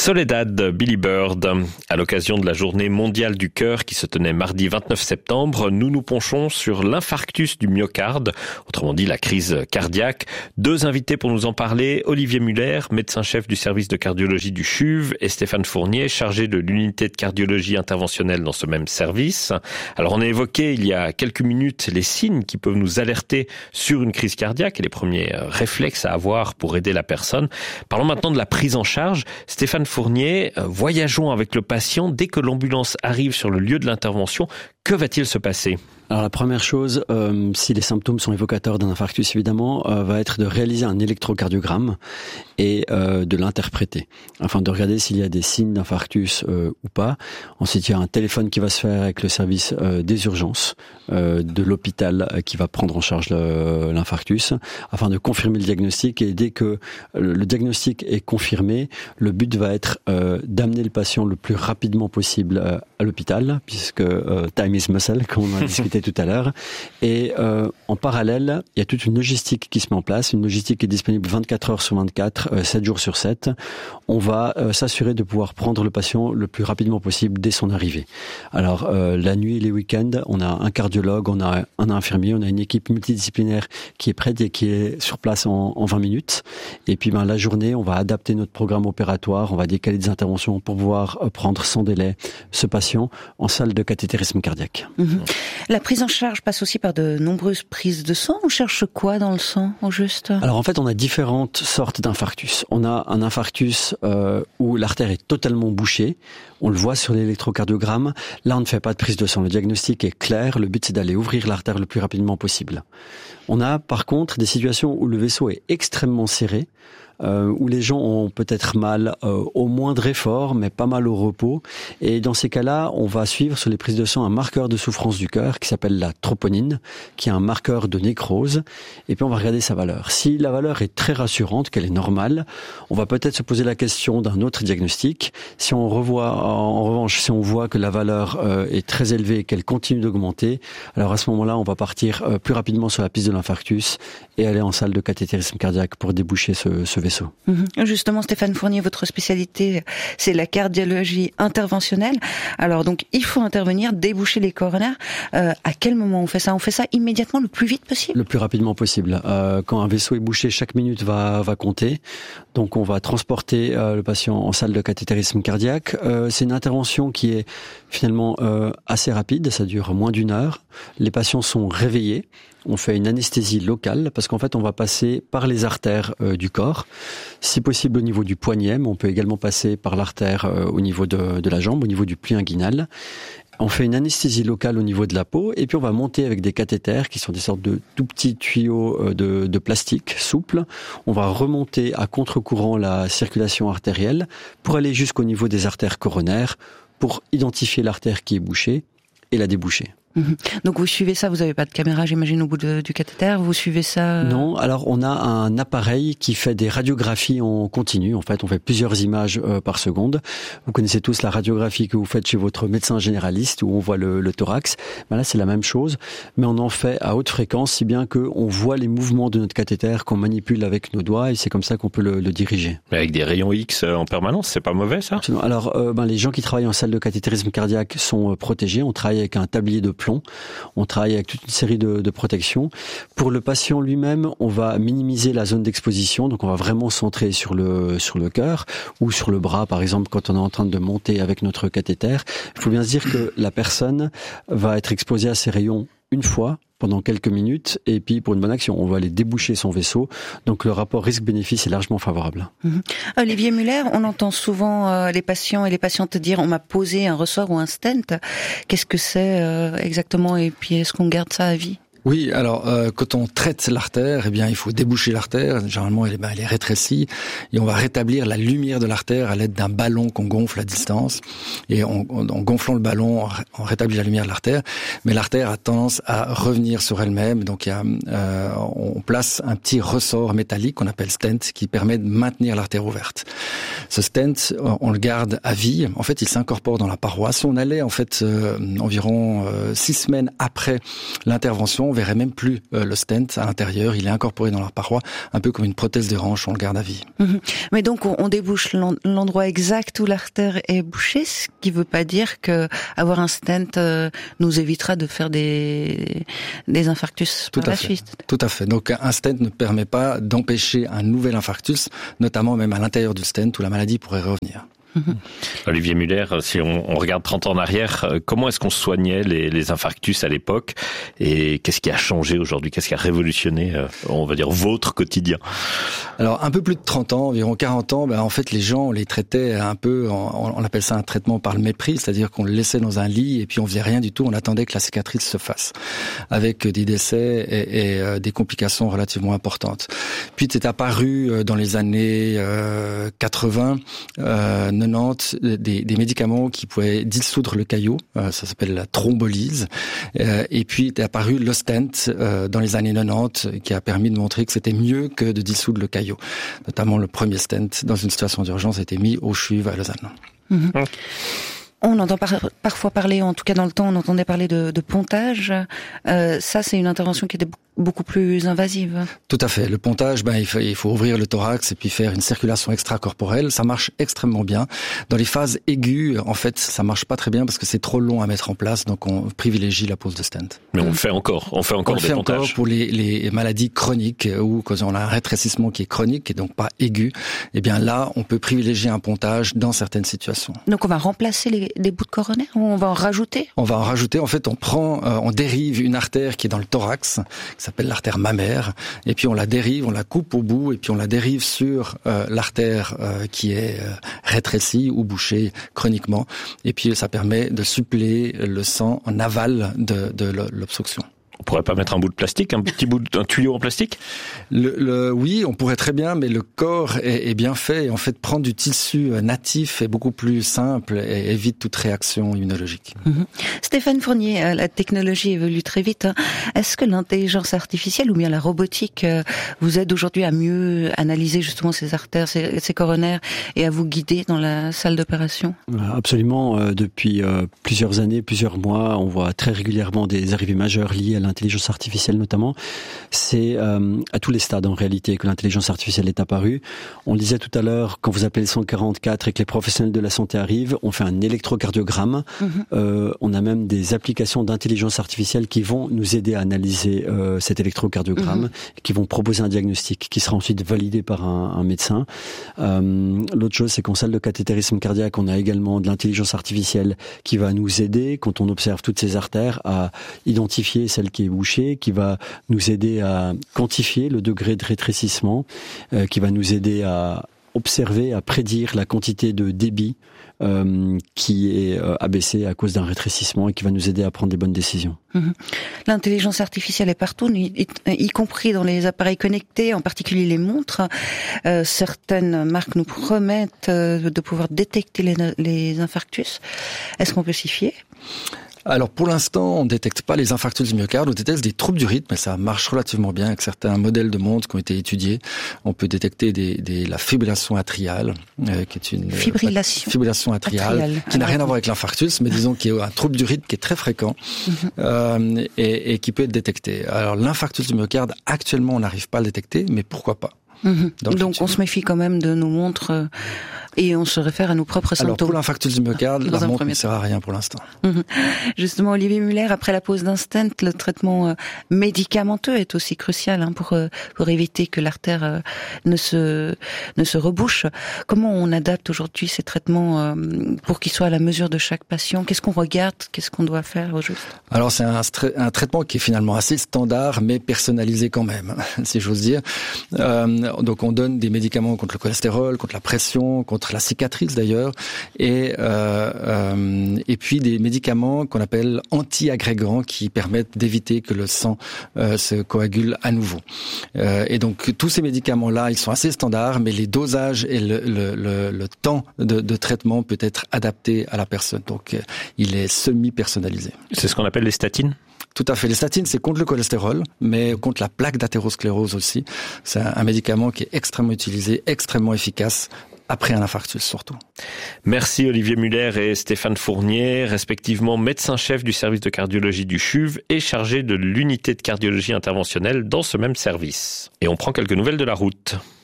Soledad, Billy Bird. À l'occasion de la journée mondiale du cœur qui se tenait mardi 29 septembre, nous nous penchons sur l'infarctus du myocarde, autrement dit la crise cardiaque. Deux invités pour nous en parler, Olivier Muller, médecin-chef du service de cardiologie du CHUV, et Stéphane Fournier, chargé de l'unité de cardiologie interventionnelle dans ce même service. Alors on a évoqué il y a quelques minutes les signes qui peuvent nous alerter sur une crise cardiaque et les premiers réflexes à avoir pour aider la personne. Parlons maintenant de la prise en charge. Stéphane Fournier, voyageons avec le patient. Dès que l'ambulance arrive sur le lieu de l'intervention, que va-t-il se passer ? Alors la première chose, si les symptômes sont évocateurs d'un infarctus évidemment, va être de réaliser un électrocardiogramme et de l'interpréter, afin de regarder s'il y a des signes d'infarctus ou pas. Ensuite, il y a un téléphone qui va se faire avec le service des urgences de l'hôpital qui va prendre en charge l'infarctus, afin de confirmer le diagnostic. Et dès que le diagnostic est confirmé, le but va être d'amener le patient le plus rapidement possible à l'hôpital, puisque time is muscle, comme on a discuté tout à l'heure. Et en parallèle, il y a toute une logistique qui se met en place, une logistique qui est disponible 24 heures sur 24, 7 jours sur 7. On va s'assurer de pouvoir prendre le patient le plus rapidement possible dès son arrivée. Alors, la nuit et les week-ends, on a un cardiologue, on a un infirmier, on a une équipe multidisciplinaire qui est prête et qui est sur place en 20 minutes. Et puis, la journée, on va adapter notre programme opératoire, on va décaler des interventions pour pouvoir prendre sans délai ce patient en salle de cathétérisme cardiaque. La prise en charge passe aussi par de nombreuses prises de sang. On cherche quoi dans le sang, au juste ? Alors en fait, on a différentes sortes d'infarctus. On a un infarctus où l'artère est totalement bouchée. On le voit sur l'électrocardiogramme. Là, on ne fait pas de prise de sang. Le diagnostic est clair. Le but, c'est d'aller ouvrir l'artère le plus rapidement possible. On a par contre des situations où le vaisseau est extrêmement serré, où les gens ont peut-être mal au moindre effort, mais pas mal au repos. Et dans ces cas-là, on va suivre sur les prises de sang un marqueur de souffrance du cœur qui s'appelle la troponine, qui est un marqueur de nécrose. Et puis on va regarder sa valeur. Si la valeur est très rassurante, qu'elle est normale, on va peut-être se poser la question d'un autre diagnostic. Si on en revanche, si on voit que la valeur est très élevée et qu'elle continue d'augmenter, alors à ce moment-là, on va partir plus rapidement sur la piste de l'infarctus et aller en salle de cathétérisme cardiaque pour déboucher ce vaisseau. Justement, Stéphane Fournier, votre spécialité, c'est la cardiologie interventionnelle. Alors donc, il faut intervenir, déboucher les coronaires. À quel moment on fait ça ? On fait ça immédiatement, le plus vite possible ? Le plus rapidement possible. Quand un vaisseau est bouché, chaque minute va compter. Donc on va transporter le patient en salle de cathétérisme cardiaque. C'est une intervention qui est finalement assez rapide, ça dure moins d'1 heure. Les patients sont réveillés. On fait une anesthésie locale parce qu'en fait on va passer par les artères du corps, si possible au niveau du poignet, mais on peut également passer par l'artère au niveau de la jambe, au niveau du pli inguinal. On fait une anesthésie locale au niveau de la peau et puis on va monter avec des cathéters qui sont des sortes de tout petits tuyaux de plastique souples. On va remonter à contre-courant la circulation artérielle pour aller jusqu'au niveau des artères coronaires pour identifier l'artère qui est bouchée et la déboucher. Donc vous suivez ça, vous n'avez pas de caméra j'imagine au bout du cathéter, vous suivez ça Non, alors on a un appareil qui fait des radiographies en continu, en fait on fait plusieurs images par seconde. Vous connaissez tous la radiographie que vous faites chez votre médecin généraliste où on voit le thorax. Là c'est la même chose, mais on en fait à haute fréquence si bien qu'on voit les mouvements de notre cathéter qu'on manipule avec nos doigts et c'est comme ça qu'on peut le diriger. Mais avec des rayons X en permanence, c'est pas mauvais ça ? Alors les gens qui travaillent en salle de cathétérisme cardiaque sont protégés, on travaille avec un tablier de plomb. On travaille avec toute une série de protections. Pour le patient lui-même, on va minimiser la zone d'exposition, donc on va vraiment centrer sur le cœur ou sur le bras, par exemple, quand on est en train de monter avec notre cathéter. Il faut bien se dire que la personne va être exposée à ces rayons une fois, pendant quelques minutes, et puis pour une bonne action, on va aller déboucher son vaisseau. Donc le rapport risque-bénéfice est largement favorable. Olivier Muller, on entend souvent les patients et les patientes dire on m'a posé un ressort ou un stent. Qu'est-ce que c'est exactement et puis est-ce qu'on garde ça à vie ? Oui, alors quand on traite l'artère, il faut déboucher l'artère. Généralement, elle est rétrécie et on va rétablir la lumière de l'artère à l'aide d'un ballon qu'on gonfle à distance. Et en gonflant le ballon, on rétablit la lumière de l'artère. Mais l'artère a tendance à revenir sur elle-même. Donc on place un petit ressort métallique qu'on appelle stent qui permet de maintenir l'artère ouverte. Ce stent, on le garde à vie. En fait, il s'incorpore dans la paroi. Si on allait en fait environ 6 semaines après l'intervention, on verrait même plus le stent à l'intérieur. Il est incorporé dans la paroi, un peu comme une prothèse de hanche. On le garde à vie. Mais donc on débouche l'endroit exact où l'artère est bouchée, ce qui veut pas dire que avoir un stent nous évitera de faire des infarctus par la suite. Tout à fait. Donc un stent ne permet pas d'empêcher un nouvel infarctus, notamment même à l'intérieur du stent où la maladie pourrait revenir. Olivier Muller, si on regarde 30 ans en arrière, comment est-ce qu'on soignait les infarctus à l'époque et qu'est-ce qui a changé aujourd'hui, qu'est-ce qui a révolutionné, on va dire, votre quotidien? Alors un peu plus de 30 ans, environ 40 ans, en fait les gens, on les traitait un peu, on appelle ça un traitement par le mépris, c'est-à-dire qu'on le laissait dans un lit et puis on faisait rien du tout, on attendait que la cicatrice se fasse, avec des décès et des complications relativement importantes. Puis c'est apparu dans les années 80, 90, des médicaments qui pouvaient dissoudre le caillot, ça s'appelle la thrombolyse, et puis est apparu le stent dans les années 90 qui a permis de montrer que c'était mieux que de dissoudre le caillot. Notamment le premier stent dans une situation d'urgence a été mis au CHUV à Lausanne. On entend parfois parler, en tout cas dans le temps, on entendait parler de pontage. Ça, c'est une intervention qui était beaucoup plus invasive. Tout à fait. Le pontage, il faut ouvrir le thorax et puis faire une circulation extracorporelle. Ça marche extrêmement bien. Dans les phases aiguës, en fait, ça marche pas très bien parce que c'est trop long à mettre en place. Donc, on privilégie la pose de stent. Mais on le fait encore. On fait encore des pontages. Encore pour les maladies chroniques ou quand on a un rétrécissement qui est chronique et donc pas aigu. Eh bien là, on peut privilégier un pontage dans certaines situations. Donc, on va remplacer des bouts de coronaire ou on va en rajouter? On va en rajouter. En fait, on dérive une artère qui est dans le thorax, qui s'appelle l'artère mammaire, et puis on la dérive, on la coupe au bout, et puis on la dérive sur l'artère qui est rétrécie ou bouchée chroniquement, et puis ça permet de suppléer le sang en aval de l'obstruction. On pourrait pas mettre un bout de plastique, un tuyau en plastique? Oui, on pourrait très bien, mais le corps est bien fait. Et en fait, prendre du tissu natif est beaucoup plus simple et évite toute réaction immunologique. Stéphane Fournier, la technologie évolue très vite. Est-ce que l'intelligence artificielle ou bien la robotique vous aide aujourd'hui à mieux analyser justement ces artères, ces coronaires et à vous guider dans la salle d'opération? Absolument. Depuis plusieurs années, plusieurs mois, on voit très régulièrement des arrivées majeures liées à l'intelligence artificielle notamment. C'est à tous les stades en réalité que l'intelligence artificielle est apparue. On le disait tout à l'heure, quand vous appelez le 144 et que les professionnels de la santé arrivent, on fait un électrocardiogramme. On a même des applications d'intelligence artificielle qui vont nous aider à analyser cet électrocardiogramme, qui vont proposer un diagnostic qui sera ensuite validé par un médecin. L'autre chose, c'est qu'en salle de cathétérisme cardiaque, on a également de l'intelligence artificielle qui va nous aider, quand on observe toutes ces artères, à identifier celle qui est bouchée, qui va nous aider à quantifier le degré de rétrécissement, qui va nous aider à observer, à prédire la quantité de débit qui est abaissée à cause d'un rétrécissement et qui va nous aider à prendre des bonnes décisions. L'intelligence artificielle est partout, y compris dans les appareils connectés, en particulier les montres. Certaines marques nous promettent de pouvoir détecter les infarctus. Est-ce qu'on peut s'y fier ? Alors pour l'instant, on ne détecte pas les infarctus du myocarde, on détecte des troubles du rythme, et ça marche relativement bien avec certains modèles de montres qui ont été étudiés. On peut détecter la fibrillation atriale, qui est une fibrillation atriale qui n'a rien à voir avec l'infarctus, mais disons qu'il y a un trouble du rythme qui est très fréquent et qui peut être détecté. Alors l'infarctus du myocarde, actuellement, on n'arrive pas à le détecter, mais pourquoi pas? Donc on se méfie quand même de nos montres et on se réfère à nos propres symptômes. Alors pour l'infarctus du myocarde, la montre ne sert à rien pour l'instant. Justement, Olivier Muller, après la pose d'un stent, le traitement médicamenteux est aussi crucial pour éviter que l'artère ne se rebouche. Comment on adapte aujourd'hui ces traitements pour qu'ils soient à la mesure de chaque patient? Qu'est-ce qu'on regarde? Qu'est-ce qu'on doit faire au juste? Alors c'est un traitement qui est finalement assez standard, mais personnalisé quand même, si j'ose dire. Donc on donne des médicaments contre le cholestérol, contre la pression, contre la cicatrice d'ailleurs, et puis des médicaments qu'on appelle anti-agrégants qui permettent d'éviter que le sang se coagule à nouveau. Et donc tous ces médicaments-là, ils sont assez standards, mais les dosages et le temps de traitement peut être adapté à la personne. Donc il est semi-personnalisé. C'est ce qu'on appelle les statines ? Tout à fait. Les statines, c'est contre le cholestérol, mais contre la plaque d'athérosclérose aussi. C'est un médicament qui est extrêmement utilisé, extrêmement efficace après un infarctus surtout. Merci Olivier Muller et Stéphane Fournier, respectivement médecin-chef du service de cardiologie du CHUV et chargé de l'unité de cardiologie interventionnelle dans ce même service. Et on prend quelques nouvelles de la route.